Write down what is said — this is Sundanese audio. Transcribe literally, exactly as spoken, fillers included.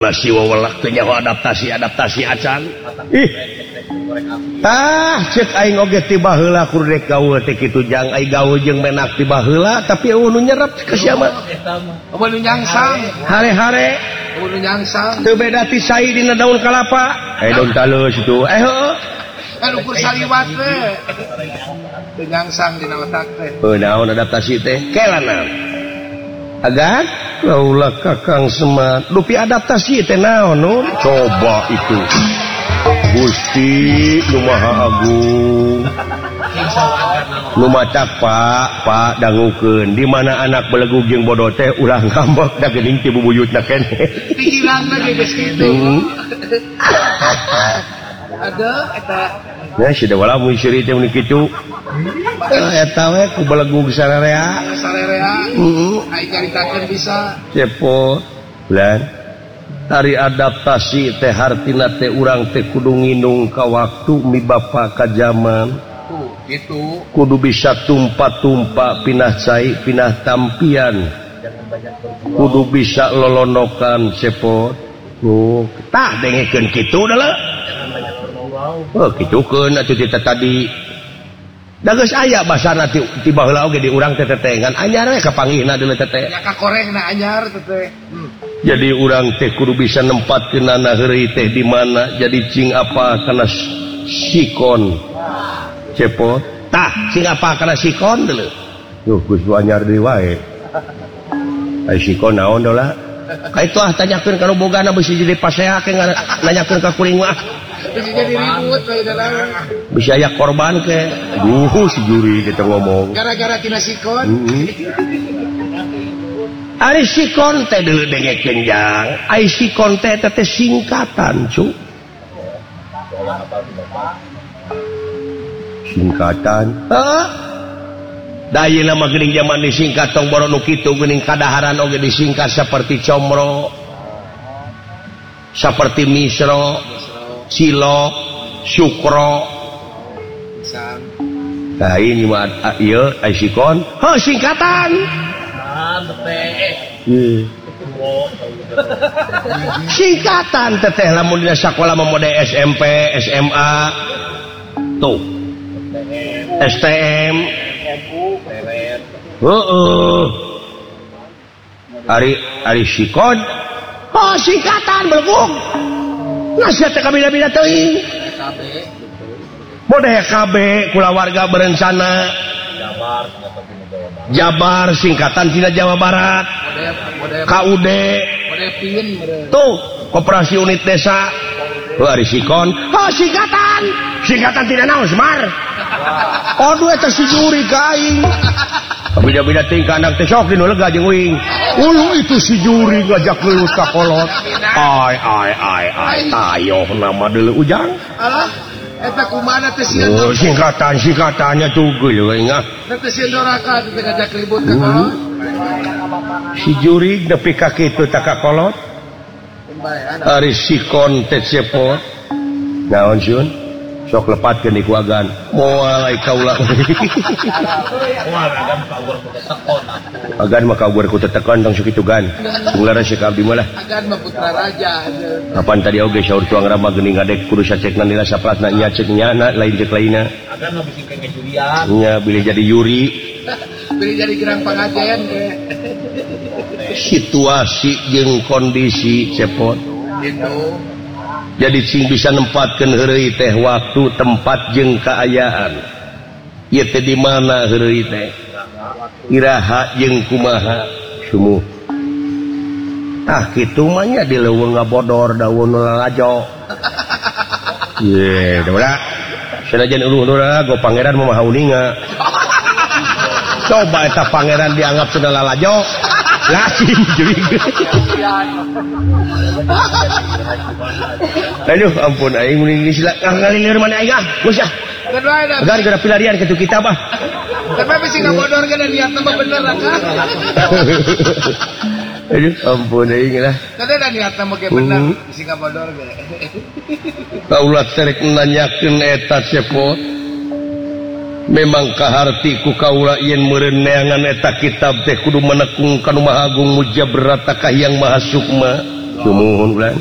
masih wawelak teh nyaho adaptasi-adaptasi acan. Ih. Tah ceuk aing oge ti baheula kudu rek gaul teh kitu jang aing gaul jeung menak ti baheula tapi eueuh nu nyerep ka sia mah. Eueuh nu nyangsang. Hare-hare. Eueuh nu nyangsang. Teu beda ti sai dina daun kalapa. Eh daun taleus itu. Eh heueuh. Kan ukur saliwat teh. Teu nyangsang dina otak teh. Heuh naon adaptasi teh? Kelana. Agan laulah Kakang Semar dupi adaptasi teh naon nun coba itu Gusti Nu Maha Agung nu macak Pak Pak dangukeun di mana anak belegug jeung bodoh teh ulah ngambek da geuning ti bubuyutna keneh pikiranna ge geus kitu ada eta ya sida wala mun siri teh mun kitu eta we ku belegug sararea sararea heeh ai caritakeun bisa cepot bulan tari adaptasi teh hartina teh urang teh kudu nginung ka waktu mi bapa ka zaman tuh gitu kudu bisa tumpa-tumpa pinah cai pinah tampian kudu bisa lolonokan cepot tuh tah dengekeun kitu da le oh kitukeun atuh kita tadi da geus aya basana ti ti baheula oge di urang teh tetengan anyar we kapanggihna deuleu teh ya ka korengna anyar teh hmm. Jadi urang teh kudu bisa nempatkeunana heureuy teh di mana jadi cing apa kana sikon cepot tah cing apa kana sikon deuleu yuh geus anyar deui wae ai sikon naon dola ka itu ah tanyakeun ka bogana beusi jadi pasea ke nanyakeun ka kuring mah bisa jadi ribut we dalam bisa aya korban ke duh si juri kita ngomong gara-gara tina sikon ari sikon teh deuleu dengekeun jang ai sikon teh teh singkatan cu singkatan heuh da ayeuna mah geuning zaman disingkat tong boro nu kitu geuning kadaharan oge disingkat saperti comro saperti misro Cilok, Sukro, nah ini mah iya, Aisikon, oh singkatan, singkatan teteh lamun dina sakola mode S M P, S M A, tuh, S T M, heeh, Ari Ari Sikon, oh singkatan belum. Nasihat kabila-bila teuing mode K B kula warga berencana Jabar singkatan tina Jawa Barat K U D tuh koperasi unit desa tuh ari sikon oh singkatan singkatan tina naon Semar oh dua eta si juri ka aing beda-beda tingkah anak teh sok dinu lega jeung uing ulu itu si juri ngajak lulus ka kolot ai ai ai ai ayo nama deuleu ujang alah eta kumaha teh sieun oh singkatan singkatannya tuh geuleuh ingat teh sieun doraka teh ngajak ribut ka kolot si juri nepi ka kitu tak ka kolot ari sikon teh cepot naon sun sok lepatkeun di ku agan moal ai kaula agan mah kaugeur ku tetekon tong sakitu gan ngularan si abdi mah lah agan mah putra raja kapan tadi oge saur tuang rama geuning ngadek kudu sacekna nila sapratna nya cek nya na lain cek lainna agan mah bisi kenge jurian nya bilih jadi yuri bilih jadi gerang pangajen ge situasi jeung kondisi cepot gitu jadi cing bisa nempatkeun heureuy teh waktu tempat jeung kaayaan ieu teh di mana heureuy teh iraha jeung kumaha sumuh tah kitu mah nya di leuweung ngabodor daun lalajo ye dola sanajan uluh dola go pangeran mah hauninga coba eta pangeran dianggap cenah lalajo lakin jadi aduh ampun aing mun geus ngalilir mana aing ah geus ah agar gara pilarian kitu kita bah tapi bisi ngabodor ke dan niatna mah bener kan aduh ampun aing lah tadi dan niatna mah ge bener bisi ngabodor ge kaulah terek nanyakeun eta cepot memang kaharti ku kaula yen meureun neangan eta kitab teh kudu menekung ka Nu Maha Agung Mujabrat ka Hyang Maha Sukma sumuhun